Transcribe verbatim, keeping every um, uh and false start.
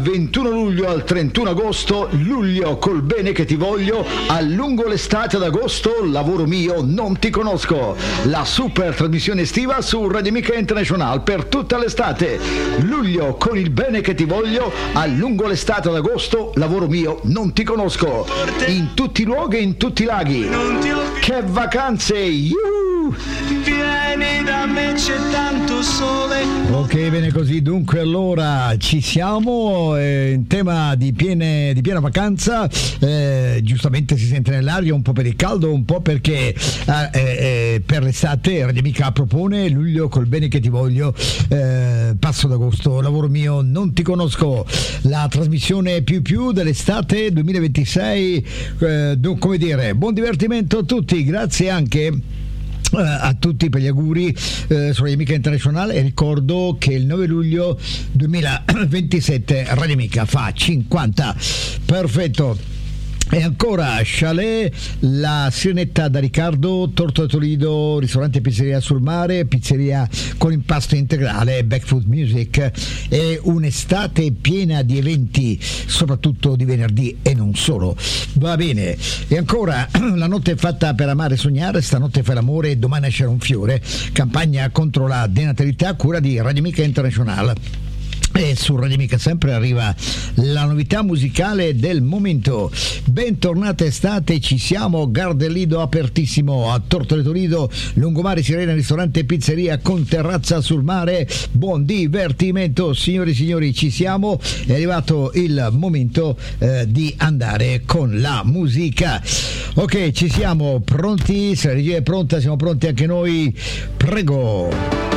ventuno luglio al trentuno agosto, luglio col bene che ti voglio, a lungo l'estate ad agosto, lavoro mio, non ti conosco. La super trasmissione estiva su Radio Amica International per tutta l'estate. Luglio con il bene che ti voglio, a lungo l'estate ad agosto, lavoro mio, non ti conosco. In tutti i luoghi e in tutti i laghi. Che vacanze! Yuhu! Vieni da me, c'è tanto sole. Ok, bene così. Dunque allora ci siamo eh, in tema di, piene, di piena vacanza. Eh, giustamente si sente nell'aria un po' per il caldo, un po' perché eh, eh, per l'estate Radio Amica propone luglio col bene che ti voglio, eh, passo d'agosto, lavoro mio, non ti conosco. La trasmissione più più dell'estate duemilaventisei. Eh, come dire, buon divertimento a tutti, grazie anche a tutti per gli auguri eh, su Radio Amica Internazionale, e ricordo che il nove luglio duemilaventisette Radio Amica fa cinquanta. Perfetto. E ancora Chalet, la Sirenetta da Riccardo, Torto da Toledo, ristorante e pizzeria sul mare, pizzeria con impasto integrale, Backfoot Music, e un'estate piena di eventi, soprattutto di venerdì e non solo. Va bene. E ancora la notte è fatta per amare e sognare, stanotte fai l'amore, domani nascerà un fiore, campagna contro la denatalità a cura di Radio Amica Internazionale. E su Radio Amica sempre arriva la novità musicale del momento. Bentornata estate, ci siamo, Gardellido apertissimo a Tortore Toledo, Lungomare Sirena, ristorante e pizzeria con terrazza sul mare, buon divertimento. Signori e signori, ci siamo, è arrivato il momento eh, di andare con la musica. Ok, ci siamo pronti, se la regia è pronta, siamo pronti anche noi, prego.